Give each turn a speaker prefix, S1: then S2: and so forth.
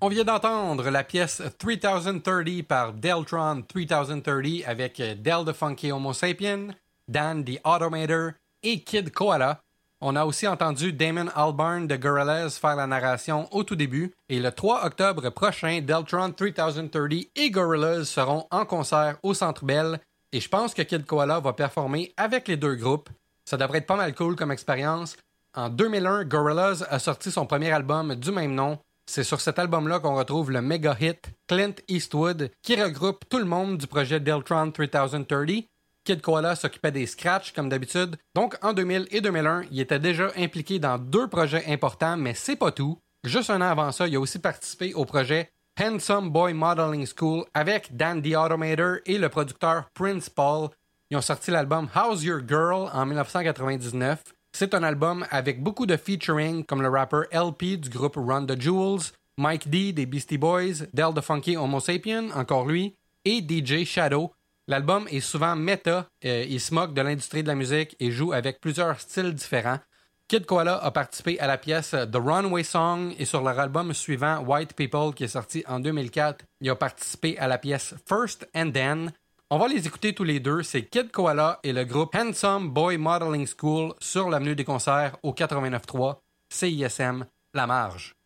S1: On vient d'entendre la pièce 3030 par Deltron 3030 avec Del the Funky Homo Sapien, Dan the Automator et Kid Koala. On a aussi entendu Damon Albarn de Gorillaz faire la narration au tout début. Et le 3 octobre prochain, Deltron 3030 et Gorillaz seront en concert au Centre Bell. Et je pense que Kid Koala va performer avec les deux groupes. Ça devrait être pas mal cool comme expérience. En 2001, Gorillaz a sorti son premier album du même nom. C'est sur cet album-là qu'on retrouve le méga hit Clint Eastwood, qui regroupe tout le monde du projet Deltron 3030. Kid Koala s'occupait des scratchs comme d'habitude. Donc en 2000 et 2001, il était déjà impliqué dans 2 projets importants, mais c'est pas tout. Juste un an avant ça, il a aussi participé au projet Handsome Boy Modeling School avec Dan the Automator et le producteur Prince Paul. Ils ont sorti l'album How's Your Girl en 1999. C'est un album avec beaucoup de featuring comme le rappeur LP du groupe Run the Jewels, Mike D des Beastie Boys, Del the Funky Homo Sapien, encore lui, et DJ Shadow. L'album est souvent méta, il se moque de l'industrie de la musique et joue avec plusieurs styles différents. Kid Koala a participé à la pièce The Runway Song et sur leur album suivant White People qui est sorti en 2004, il a participé à la pièce First and Then. On va les écouter tous les deux, c'est Kid Koala et le groupe Handsome Boy Modeling School sur l'avenue des concerts au 89.3 CISM La Marge.